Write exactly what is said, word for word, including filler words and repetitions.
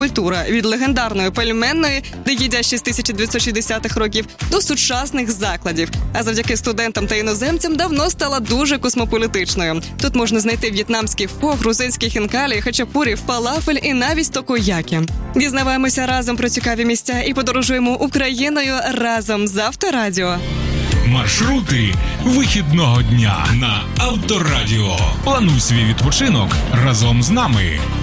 культура від легендарної пельменної, де їдять ще з тисяча дев'ятсот шістдесятих років, до сучасних закладів. А завдяки студентам та іноземцям давно стала дуже космополітичною. Тут можна знайти в'єтнамський фо, грузинські хінкалі, хачапурі, фалафель і навіть токоякі. Дізнаваємося разом про цікаві місця і подорожуємо Україною разом з Авторадіо. Маршрути вихідного дня на Авторадіо. Плануй свій відпочинок разом з нами.